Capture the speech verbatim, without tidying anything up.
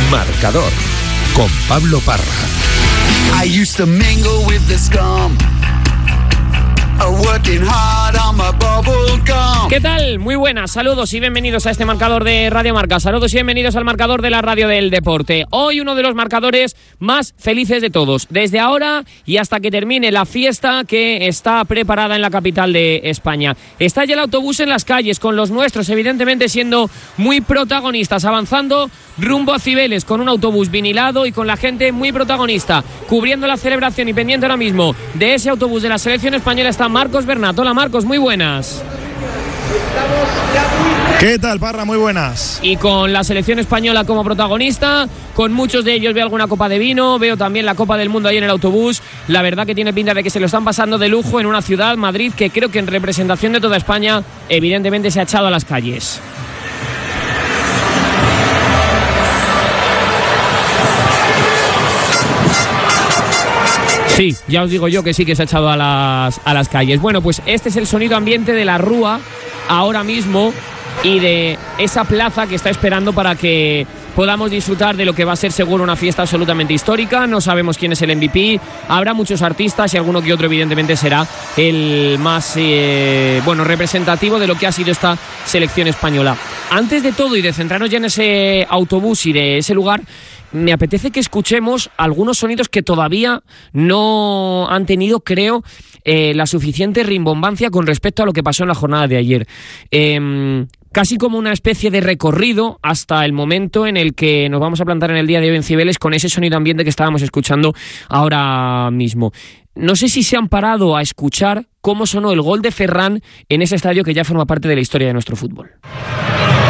Marcador, con Pablo Parra. I used to mingle with the scum. Working hard on my bubble gum. ¿Qué tal? Muy buenas, saludos y bienvenidos a este marcador de Radio Marca. Saludos y bienvenidos al marcador de la radio del deporte. Hoy uno de los marcadores más felices de todos. Desde ahora y hasta que termine la fiesta que está preparada en la capital de España. Está ya el autobús en las calles con los nuestros, evidentemente siendo muy protagonistas, avanzando rumbo a Cibeles con un autobús vinilado y con la gente muy protagonista, cubriendo la celebración y pendiente ahora mismo de ese autobús de la selección española está Marcos Bernat. Hola Marcos, muy buenas. ¿Qué tal, Parra? Muy buenas. Y con la selección española como protagonista, con muchos de ellos veo alguna copa de vino, veo también la Copa del Mundo ahí en el autobús. La verdad que tiene pinta de que se lo están pasando de lujo en una ciudad, Madrid, que creo que en representación de toda España evidentemente se ha echado a las calles. Sí, ya os digo yo que sí que se ha echado a las, a las calles. Bueno, pues este es el sonido ambiente de la Rúa ahora mismo y de esa plaza que está esperando para que podamos disfrutar de lo que va a ser seguro una fiesta absolutamente histórica. No sabemos quién es el M V P, habrá muchos artistas y alguno que otro evidentemente será el más eh, bueno representativo de lo que ha sido esta selección española. Antes de todo y de centrarnos ya en ese autobús y de ese lugar, me apetece que escuchemos algunos sonidos que todavía no han tenido, creo, eh, la suficiente rimbombancia con respecto a lo que pasó en la jornada de ayer. Eh, casi como una especie de recorrido hasta el momento en el que nos vamos a plantar en el día de hoy en Cibeles con ese sonido ambiente que estábamos escuchando ahora mismo. No sé si se han parado a escuchar cómo sonó el gol de Ferran en ese estadio que ya forma parte de la historia de nuestro fútbol.